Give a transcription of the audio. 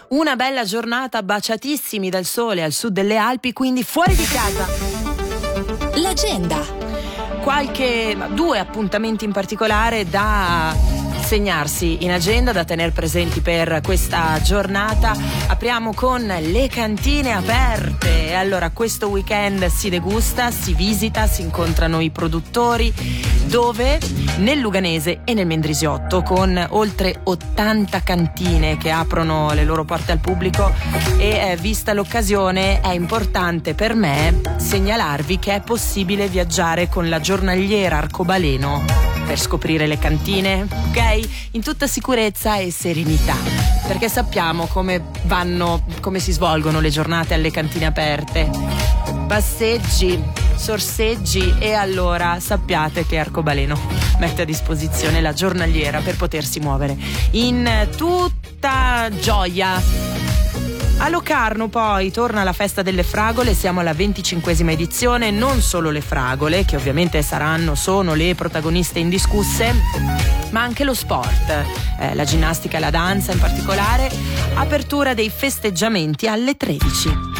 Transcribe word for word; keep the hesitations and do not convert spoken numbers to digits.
Una bella giornata, baciatissimi dal sole al sud delle Alpi, quindi fuori di casa. L'agenda. Qualche, due appuntamenti in particolare da segnarsi in agenda, da tenere presenti per questa giornata. Apriamo con le cantine aperte. Allora, questo weekend si degusta, si visita, si incontrano i produttori. Dove? Nel Luganese e nel Mendrisiotto, con oltre ottanta cantine che aprono le loro porte al pubblico. E eh, vista l'occasione, è importante per me segnalarvi che è possibile viaggiare con la giornaliera arcobaleno per scoprire le cantine, ok? In tutta sicurezza e serenità, perché sappiamo come vanno, come si svolgono le giornate alle cantine aperte. Passeggi, sorseggi, e allora sappiate che Arcobaleno mette a disposizione la giornaliera per potersi muovere in tutta gioia. A Locarno poi torna la festa delle fragole, siamo alla venticinquesima edizione. Non solo le fragole, che ovviamente saranno, sono le protagoniste indiscusse, ma anche lo sport, eh, la ginnastica e la danza in particolare. Apertura dei festeggiamenti alle tredici.